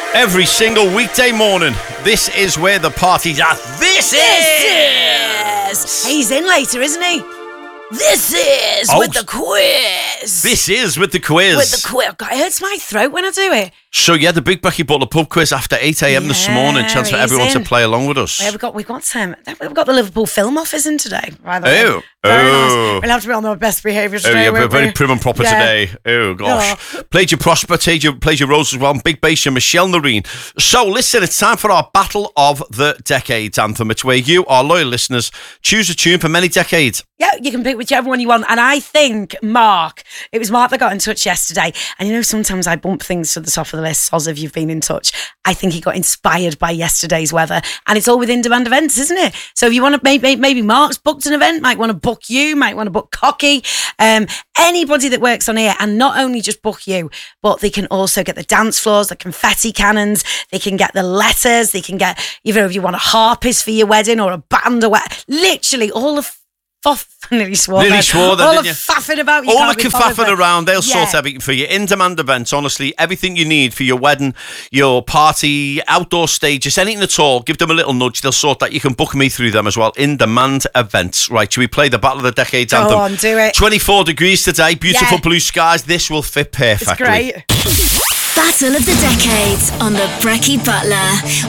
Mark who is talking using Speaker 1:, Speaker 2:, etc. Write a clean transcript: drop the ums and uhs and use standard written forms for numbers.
Speaker 1: Every single weekday morning, this is where the party's at. This is!
Speaker 2: He's in later, isn't he? This is with the quiz.
Speaker 1: This is with the quiz.
Speaker 2: With the quiz. God, it hurts my throat when I do it.
Speaker 1: So, yeah, the Big Becky Butler pub quiz after 8 a.m. this morning. Chance for everyone to play along with us.
Speaker 2: Yeah, we've got the Liverpool Film Office in today, by the way.
Speaker 1: Oh.
Speaker 2: Very nice. We'll have to be on our best behaviour today.
Speaker 1: Oh, yeah, very prim and proper today. Oh, gosh. Yeah. Played your Prosper, played your Rose as well, and Big Bass and Michelle Noreen. So, listen, it's time for our Battle of the Decades anthem. It's where you, our loyal listeners, choose a tune for many decades.
Speaker 2: Yeah, you can pick whichever one you want. And I think it was Mark that got in touch yesterday. And you know, sometimes I bump things to the top of the list, Soz, if you've been in touch. I think he got inspired by yesterday's weather. And it's all with in-demand events, isn't it? So if you want to, maybe Mark's booked an event, might want to book you, might want to book Cocky. Anybody that works on here, and not only just book you, but they can also get the dance floors, the confetti cannons, they can get the letters, they can get, even if you want a harpist for your wedding or a band or literally all of nearly swore then,
Speaker 1: all
Speaker 2: the faffing about you.
Speaker 1: All the faffing around, they'll sort everything for you. In-demand events, honestly, everything you need for your wedding, your party, outdoor stages, anything at all, give them a little nudge, they'll sort that. You can book me through them as well. In-demand events. Right, should we play the Battle of the Decades anthem?
Speaker 2: Go on, do it.
Speaker 1: 24 degrees today, beautiful blue skies. This will fit perfectly.
Speaker 2: It's great.
Speaker 3: Battle of the Decades on the Brecky Butler